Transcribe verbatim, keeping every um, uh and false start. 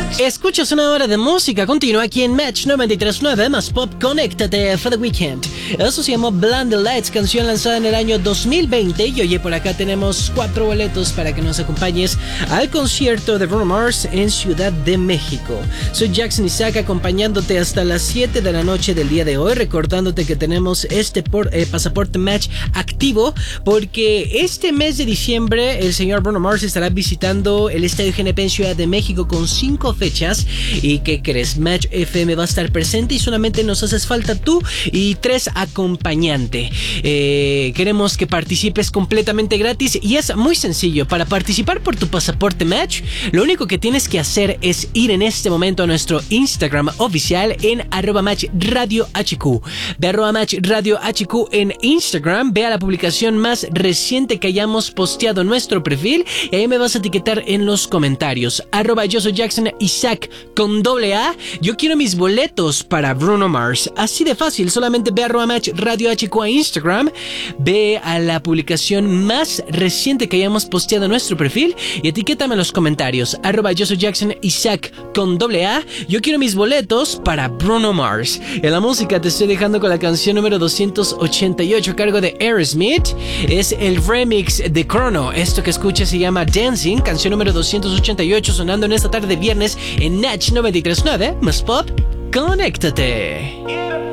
Escuchas una hora de música continua aquí en Match noventa y tres punto nueve más Pop. Conéctate for the Weekend. Eso se llamó Blinding Lights, canción lanzada en el año dos mil veinte. Y oye, por acá tenemos cuatro boletos para que nos acompañes al concierto de Bruno Mars en Ciudad de México. Soy Jackson Isaac, acompañándote hasta las siete de la noche del día de hoy, recordándote que tenemos este por, eh, pasaporte Match activo porque este mes de diciembre el señor Bruno Mars estará visitando el Estadio G N P en Ciudad de México con cinco fechas. ¿Y qué crees? Match F M va a estar presente y solamente nos haces falta tú y tres acompañantes. Eh, queremos que participes completamente gratis y es muy sencillo. Para participar por tu pasaporte Match, lo único que tienes que hacer es ir en este momento a nuestro Instagram oficial en arroba match radio hq. De arroba match radio hq en Instagram, ve a la publicación más reciente que hayamos posteado en nuestro perfil y ahí me vas a etiquetar en los comentarios. Arroba yo soy Jackson Isaac con doble A. Yo quiero mis boletos para Bruno Mars. Así de fácil, solamente ve a arroba match radio hq a Instagram, ve a la publicación más reciente que hayamos posteado en nuestro perfil y etiquétame en los comentarios. Arroba yo soy Jackson Isaac con doble A. Yo quiero mis boletos para Bruno Mars. En la música te estoy dejando con la canción número doscientos ochenta y ocho a cargo de Aerosmith. Es el remix de Chrono. Esto que escuchas se llama Dancing, canción número doscientos ochenta y ocho, sonando en esta tarde de viernes en Natch noventa y tres punto nueve más Pop. Conéctate.